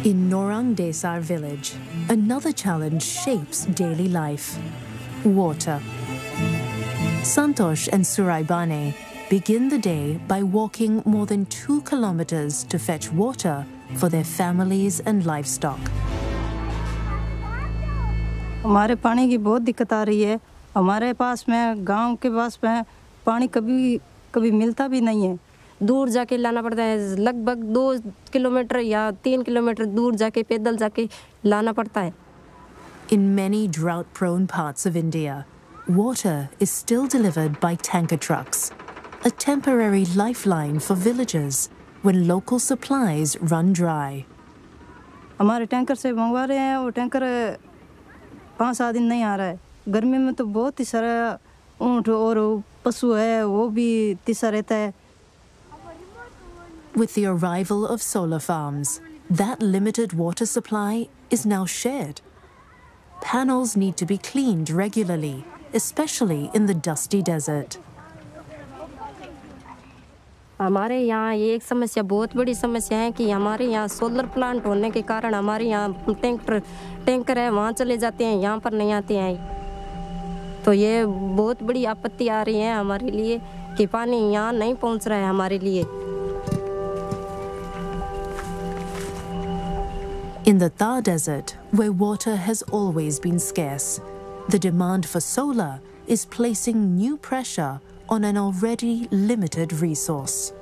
In Norang Desar village, another challenge shapes daily life: water. Santosh and Suraibane begin the day by walking more than 2 kilometers to fetch water for their families and livestock. हमारे पानी की बहुत दिक्कत आ रही है। हमारे पास में गांव के पास में पानी कभी मिलता भी नहीं है। दूर जाके लाना पड़ता है, लगभग 2 किलोमीटर या 3 किलोमीटर दूर जाके पैदल जाके लाना पड़ता है। In many drought-prone parts of India, water is still delivered by tanker trucks, a temporary lifeline for villagers when local supplies run dry. हमारे टैंकर से मंगवा रहे हैं, वो टैंकर 5-7 दिन नहीं आ रहा है। गर्मी में तो बहुत ही सारा ऊँट और पशु है, वो भी तिसा रहता है। With the arrival of solar farms, that limited water supply is now shared. Panels need to be cleaned regularly, especially in the dusty desert. हमारे यहाँ ये एक समस्या, बहुत बड़ी समस्या है कि हमारे यहाँ सोलर प्लांट होने के कारण हमारे यहाँ टैंकर है, वहाँ चले जाते हैं, यहाँ पर नहीं आते हैं। तो ये बहुत बड़ी आपत्ति आ रही है हमारे लिए कि पानी यहाँ नहीं पहुँच रहा है हमारे लिए। In the Thar Desert, where water has always been scarce, the demand for solar is placing new pressure on an already limited resource.